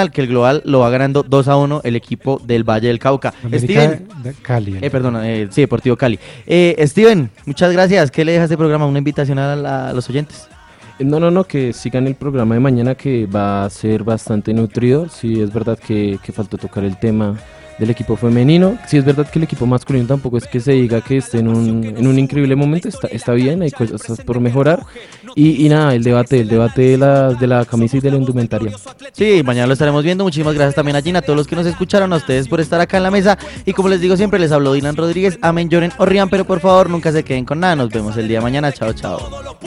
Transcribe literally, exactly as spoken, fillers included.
global, que el global lo va ganando dos a uno el equipo del Valle del Cauca. América Steven, de Cali. eh, perdón, eh, sí, Deportivo Cali. Eh, Steven, muchas gracias. ¿Qué le deja este programa? Una invitación a, la- a los oyentes. No, no, no, que sigan el programa de mañana que va a ser bastante nutrido. Sí, es verdad que, que faltó tocar el tema del equipo femenino. Sí, es verdad que el equipo masculino tampoco es que se diga que esté en un, en un increíble momento. Está, está bien, hay cosas por mejorar. Y, y nada, el debate, el debate de la, de la camisa y de la indumentaria. Sí, mañana lo estaremos viendo. Muchísimas gracias también a Gina, a todos los que nos escucharon, a ustedes por estar acá en la mesa. Y como les digo siempre, les habló Dylan Rodríguez. Amen, lloren o rían, pero por favor nunca se queden con nada. Nos vemos el día de mañana. Chao, chao.